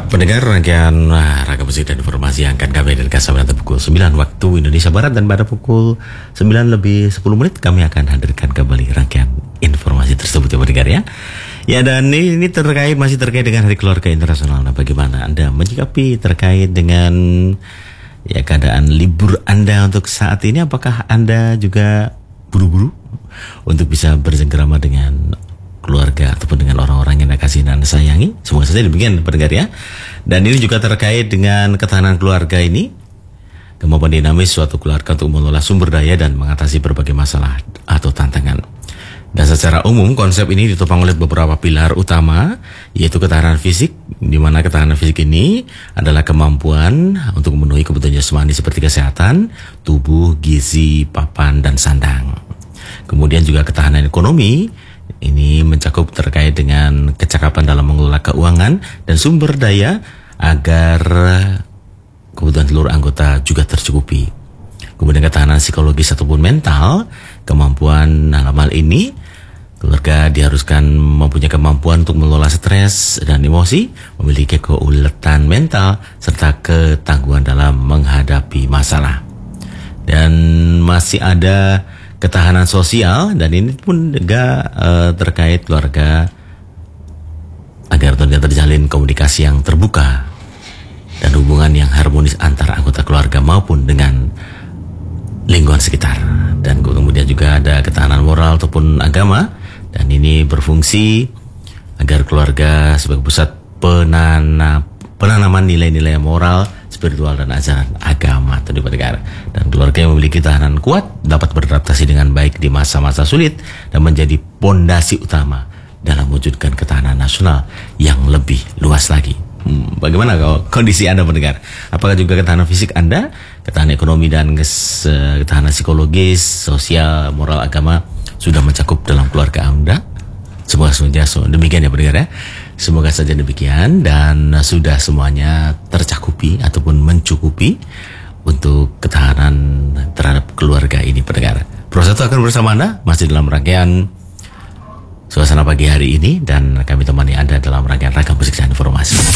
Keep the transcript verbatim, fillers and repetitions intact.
Pendengar rangkaian ah, ragam musik dan informasi yang akan kami hadirkan sampai nanti pukul sembilan waktu Indonesia Barat, dan pada pukul sembilan lebih sepuluh menit kami akan hadirkan kembali rangkaian informasi tersebut ya pendengar ya. Ya, dan ini, ini terkait masih terkait dengan Hari Keluarga Internasional. Nah, bagaimana Anda menyikapi terkait dengan ya keadaan libur Anda untuk saat ini? Apakah Anda juga buru-buru untuk bisa bercengkrama dengan keluarga ataupun dengan orang-orang yang Anda kasih dan Anda sayangi? Semoga saja demikian pendengar ya. Dan ini juga terkait dengan ketahanan keluarga ini, kemampuan dinamis suatu keluarga untuk mengelola sumber daya dan mengatasi berbagai masalah atau tantangan. Dan secara umum konsep ini ditopang oleh beberapa pilar utama, yaitu ketahanan fisik, di mana ketahanan fisik ini adalah kemampuan untuk memenuhi kebutuhan jasmani seperti kesehatan, tubuh, gizi, papan, dan sandang. Kemudian juga ketahanan ekonomi, ini mencakup terkait dengan kecakapan dalam mengelola keuangan dan sumber daya agar kebutuhan seluruh anggota juga tercukupi. Kemudian ketahanan psikologis ataupun mental, kemampuan dalam hal ini keluarga diharuskan mempunyai kemampuan untuk mengelola stres dan emosi, memiliki keuletan mental, serta ketangguhan dalam menghadapi masalah. Dan masih ada ketahanan sosial, dan ini pun juga uh, terkait keluarga agar tentunya terjalin komunikasi yang terbuka dan hubungan yang harmonis antara anggota keluarga maupun dengan lingkungan sekitar. Dan kemudian juga ada ketahanan moral ataupun agama, dan ini berfungsi agar keluarga sebagai pusat penanam, penanaman nilai-nilai moral, spiritual, dan ajaran agama tentu pendengar. Dan keluarga yang memiliki tahanan kuat dapat beradaptasi dengan baik di masa-masa sulit dan menjadi pondasi utama dalam mewujudkan ketahanan nasional yang lebih luas lagi. Hmm, bagaimana kalau kondisi Anda pendengar? Apakah juga ketahanan fisik Anda, ketahanan ekonomi, dan kes, ketahanan psikologis, sosial, moral, agama sudah mencakup dalam keluarga Anda? Semoga saja demikian ya pendengar ya. Semoga saja demikian dan sudah semuanya tercakupi ataupun mencukupi untuk ketahanan terhadap keluarga ini pendengar. Proses itu akan bersama Anda masih dalam rangkaian suasana pagi hari ini, dan kami temani Anda dalam rangkaian ragam musik dan informasi.